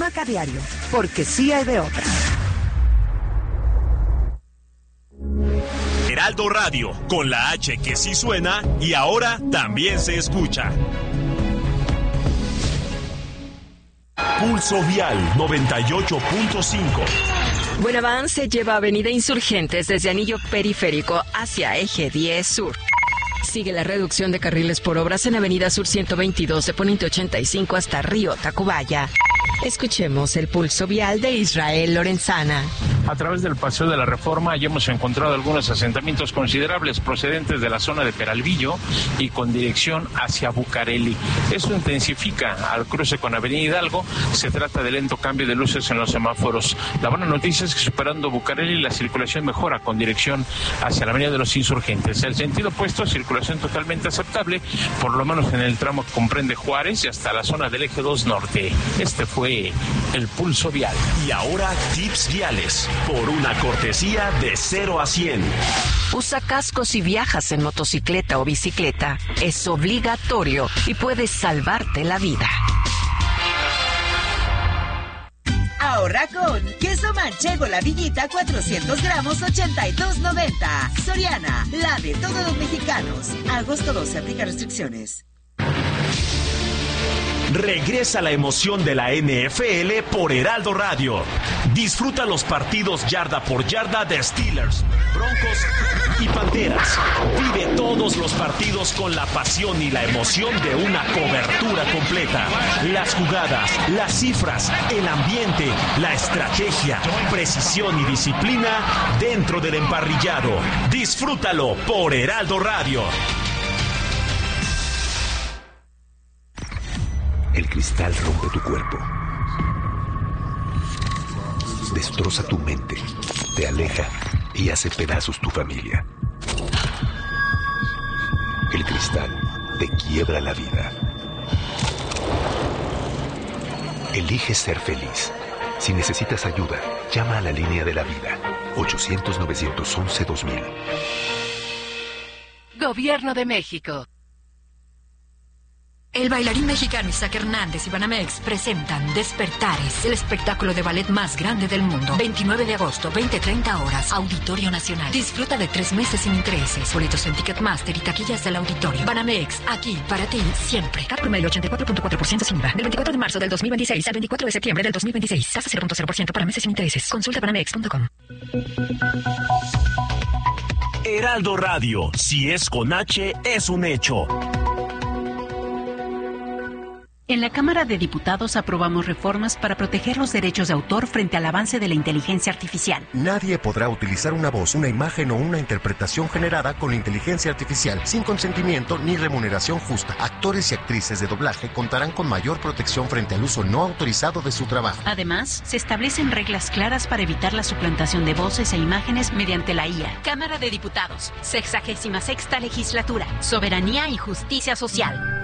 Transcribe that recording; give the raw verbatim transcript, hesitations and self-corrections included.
Maca Diario, porque sí hay de otra. Heraldo Radio, con la H que sí suena y ahora también se escucha. Pulso Vial noventa y ocho punto cinco. Buen avance lleva Avenida Insurgentes desde Anillo Periférico hacia Eje diez Sur. Sigue la reducción de carriles por obras en Avenida Sur ciento veintidós de Poniente ochenta y cinco hasta Río Tacubaya. Escuchemos el pulso vial de Israel Lorenzana. A través del Paseo de la Reforma ya hemos encontrado algunos asentamientos considerables procedentes de la zona de Peralvillo y con dirección hacia Bucareli. Esto intensifica al cruce con Avenida Hidalgo. Se trata de lento cambio de luces en los semáforos. La buena noticia es que superando Bucareli la circulación mejora con dirección hacia la Avenida de los Insurgentes. El sentido opuesto, circulación totalmente aceptable, por lo menos en el tramo que comprende Juárez y hasta la zona del Eje dos Norte. Este fue el pulso vial. Y ahora tips viales por una cortesía de cero a cien. Usa casco si viajas en motocicleta o bicicleta. Es obligatorio y puedes salvarte la vida. Ahorra con queso manchego La Villita cuatrocientos gramos ochenta y dos noventa. Soriana, la de todos los mexicanos. Agosto doce, aplica restricciones. Regresa la emoción de la N F L por Heraldo Radio. Disfruta los partidos yarda por yarda de Steelers, Broncos y Panteras. Vive todos los partidos con la pasión y la emoción de una cobertura completa. Las jugadas, las cifras, el ambiente, la estrategia, precisión y disciplina dentro del emparrillado. Disfrútalo por Heraldo Radio. El cristal rompe tu cuerpo, destroza tu mente, te aleja y hace pedazos tu familia. El cristal te quiebra la vida. Elige ser feliz. Si necesitas ayuda, llama a la línea de la vida. ochocientos, novecientos once, dos mil. Gobierno de México. El bailarín mexicano Isaac Hernández y Banamex presentan Despertares, el espectáculo de ballet más grande del mundo. veintinueve de agosto, veinte treinta horas, Auditorio Nacional. Disfruta de tres meses sin intereses. Boletos en Ticketmaster y taquillas del auditorio. Banamex, aquí para ti siempre. Cat promedio ochenta y cuatro punto cuatro por ciento sin I V A. Del veinticuatro de marzo del dos mil veintiséis al veinticuatro de septiembre del dos mil veintiséis. Tasa cero punto cero por ciento para meses sin intereses. Consulta banamex punto com. Heraldo Radio, si es con H, es un hecho. En la Cámara de Diputados aprobamos reformas para proteger los derechos de autor frente al avance de la inteligencia artificial. Nadie podrá utilizar una voz, una imagen o una interpretación generada con inteligencia artificial sin consentimiento ni remuneración justa. Actores y actrices de doblaje contarán con mayor protección frente al uso no autorizado de su trabajo. Además, se establecen reglas claras para evitar la suplantación de voces e imágenes mediante la I A. Cámara de Diputados, sexagésima sexta legislatura, soberanía y justicia social.